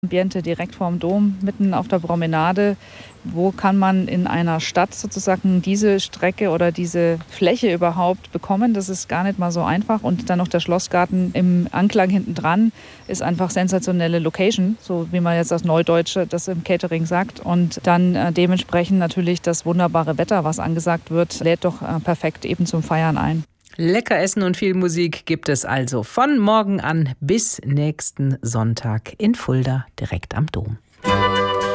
Ambiente direkt vorm Dom, mitten auf der Promenade. Wo kann man in einer Stadt sozusagen diese Strecke oder diese Fläche überhaupt bekommen? Das ist gar nicht mal so einfach. Und dann noch der Schlossgarten im Anklang hinten dran ist einfach sensationelle Location, so wie man jetzt aus Neudeutsch das im Catering sagt. Und dann dementsprechend natürlich das wunderbare Wetter, was angesagt wird, lädt doch perfekt eben zum Feiern ein. Lecker Essen und viel Musik gibt es also von morgen an bis nächsten Sonntag in Fulda direkt am Dom.